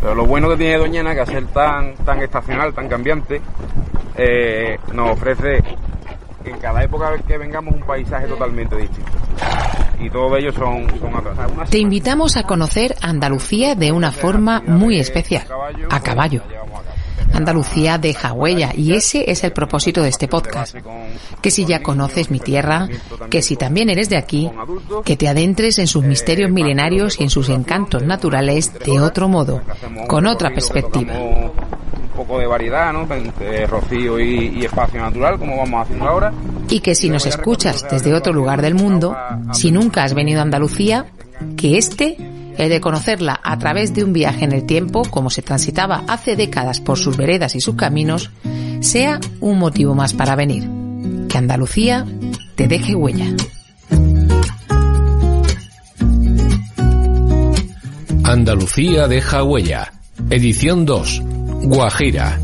Pero lo bueno que tiene Doñana, que al ser tan estacional, tan cambiante, nos ofrece en cada época que vengamos un paisaje totalmente distinto. Y todos ellos son atrás. Te invitamos a conocer Andalucía de una forma muy especial, a caballo. Andalucía deja huella, y ese es el propósito de este podcast. Que si ya conoces mi tierra, que si también eres de aquí, que te adentres en sus misterios milenarios y en sus encantos naturales de otro modo, con otra perspectiva. Un poco de variedad, ¿no? Entre rocío y espacio natural, como vamos haciendo ahora. Y que si nos escuchas desde otro lugar del mundo, si nunca has venido a Andalucía, que el de conocerla a través de un viaje en el tiempo, como se transitaba hace décadas por sus veredas y sus caminos, sea un motivo más para venir. Que Andalucía te deje huella. Andalucía deja huella. Edición 2. Guajira.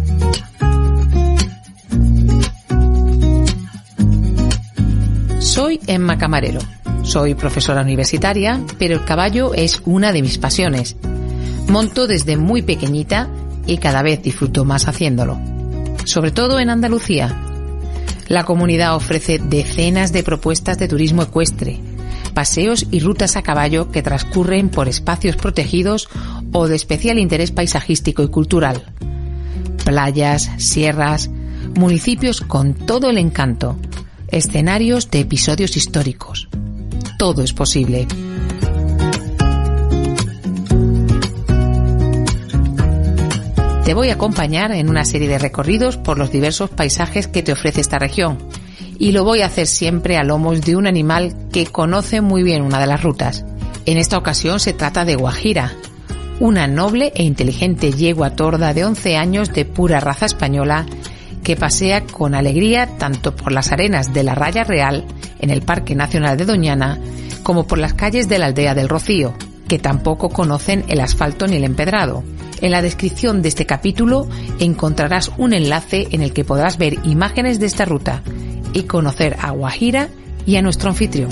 Soy Emma Camarero. Soy profesora universitaria, pero el caballo es una de mis pasiones. Monto desde muy pequeñita y cada vez disfruto más haciéndolo. Sobre todo en Andalucía. La comunidad ofrece decenas de propuestas de turismo ecuestre, paseos y rutas a caballo que transcurren por espacios protegidos o de especial interés paisajístico y cultural. Playas, sierras, municipios con todo el encanto, escenarios de episodios históricos. Todo es posible. Te voy a acompañar en una serie de recorridos por los diversos paisajes que te ofrece esta región, y lo voy a hacer siempre a lomos de un animal que conoce muy bien una de las rutas. En esta ocasión se trata de Guajira, una noble e inteligente yegua torda de 11 años de pura raza española que pasea con alegría tanto por las arenas de la Raya Real, en el Parque Nacional de Doñana, como por las calles de la aldea del Rocío, que tampoco conocen el asfalto ni el empedrado. En la descripción de este capítulo encontrarás un enlace en el que podrás ver imágenes de esta ruta y conocer a Guajira y a nuestro anfitrión.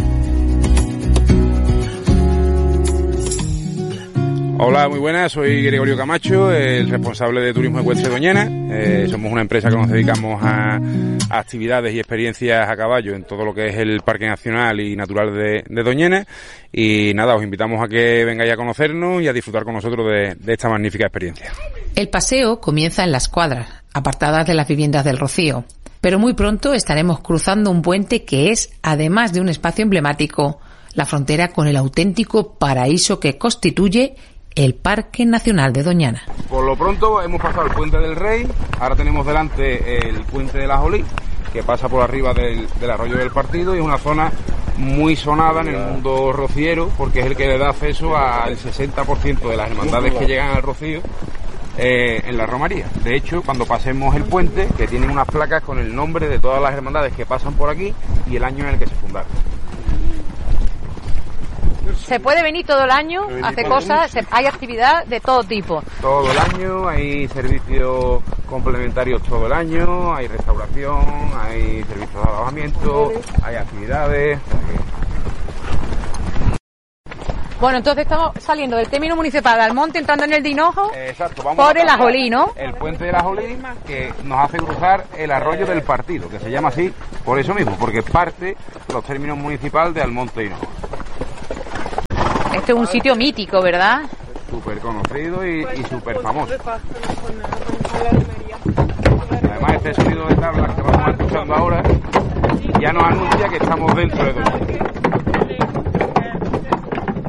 Hola, muy buenas, soy Gregorio Camacho, el responsable de Turismo Ecuestre Doñana. Somos una empresa que nos dedicamos a actividades y experiencias a caballo en todo lo que es el Parque Nacional y Natural de Doñana. Y nada, os invitamos a que vengáis a conocernos y a disfrutar con nosotros de esta magnífica experiencia. El paseo comienza en las cuadras, apartadas de las viviendas del Rocío. Pero muy pronto estaremos cruzando un puente que es, además de un espacio emblemático, la frontera con el auténtico paraíso que constituye el Parque Nacional de Doñana. Por lo pronto hemos pasado el Puente del Rey, ahora tenemos delante el Puente de la Jolí, que pasa por arriba del arroyo del Partido, y es una zona muy sonada en el mundo rociero, porque es el que le da acceso al 60% de las hermandades que llegan al Rocío en la romería. De hecho, cuando pasemos el puente, que tienen unas placas con el nombre de todas las hermandades que pasan por aquí y el año en el que se fundaron. Se puede venir todo el año, hace cosas, hay actividad de todo tipo. Todo el año, hay servicios complementarios todo el año, hay restauración, hay servicios de alojamiento, hay actividades. Bueno, entonces estamos saliendo del término municipal de Almonte, entrando en el de Hinojo. Exacto, vamos por el Ajolí, ¿no? El puente de la Jolí, que nos hace cruzar el arroyo del Partido, que se llama así por eso mismo, porque parte de los términos municipales de Almonte y Hinojo. Este es un sitio mítico, ¿verdad? Súper conocido y súper famoso. Además, este sonido de tablas que vamos escuchando ahora ya nos anuncia que estamos dentro de Doñana.